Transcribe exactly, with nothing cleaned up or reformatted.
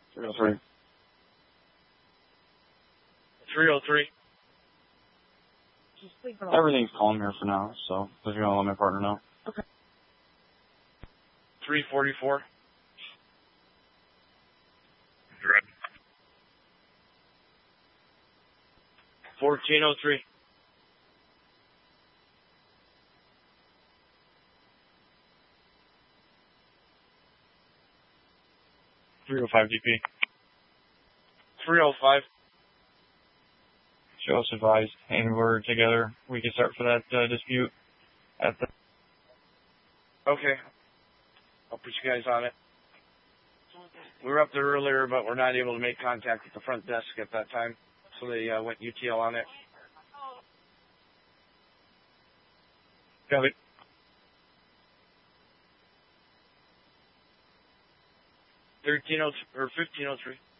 three oh three. three oh three. Everything's calm here for now, so just gonna let my partner know. Okay. three forty-four. fourteen oh three. three oh five D P. three oh five. Show us advised, and we're together. We can start for that uh, dispute at the... Okay. I'll put you guys on it. We were up there earlier, but we're not able to make contact with the front desk at that time, so they uh, went U T L on it. Got it. thirteen oh or fifteen oh three.